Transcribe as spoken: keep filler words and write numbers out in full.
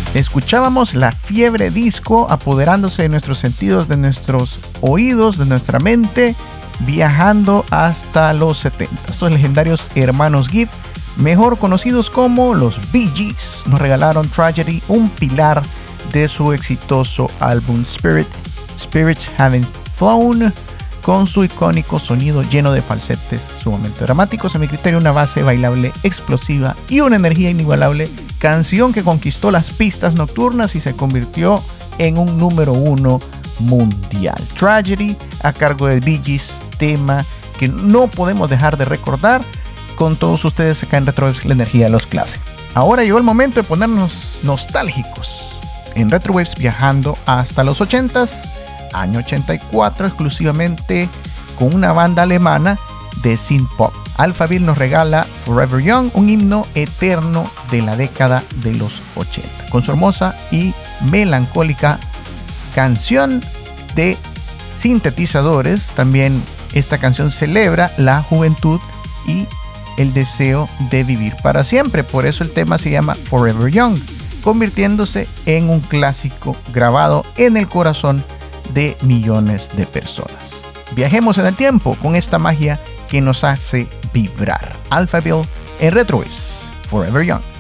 escuchábamos la fiebre disco apoderándose de nuestros sentidos, de nuestros oídos, de nuestra mente, viajando hasta los setenta. Estos legendarios hermanos Gibb, mejor conocidos como los Bee Gees, nos regalaron Tragedy, un pilar de su exitoso álbum Spirit, Spirits Haven't Flown, con su icónico sonido lleno de falsetes sumamente dramáticos. A mi criterio, una base bailable explosiva y una energía inigualable, canción que conquistó las pistas nocturnas y se convirtió en un número uno mundial. Tragedy, a cargo de Bee Gees, tema que no podemos dejar de recordar con todos ustedes acá en Retrowaves, la energía de los clásicos. Ahora llegó el momento de ponernos nostálgicos en Retrowaves, viajando hasta los ochentas, año ochenta y cuatro, exclusivamente con una banda alemana de synth pop. Alphaville nos regala Forever Young, un himno eterno de la década de los ochenta, con su hermosa y melancólica canción de sintetizadores. También esta canción celebra la juventud y el deseo de vivir para siempre, por eso el tema se llama Forever Young, convirtiéndose en un clásico grabado en el corazón de millones de personas. Viajemos en el tiempo con esta magia que nos hace vibrar. Alphaville en Retrowaves, Forever Young.